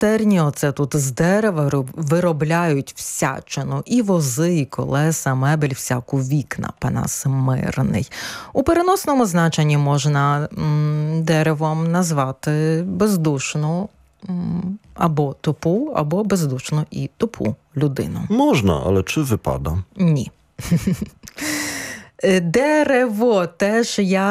майстерні, оце тут з дерева виробляють всячину. І вози, і колеса, мебель, всяку вікна, Панас Мирний. У переносному значенні можна деревом назвати бездушну або тупу, або бездушну і тупу людину. Можна, але чи випада? Ні. Дерево теж